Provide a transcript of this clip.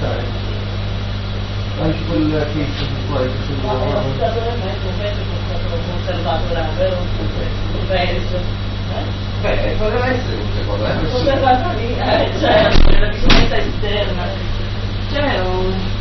passare. Anche quel case di qua che No, era stato nel mezzo, un pezzo che è stato conservato grande, era un verso. Beh, poteva essere queste cose. Conservato lì, c'era la bicicletta esterna, c'era un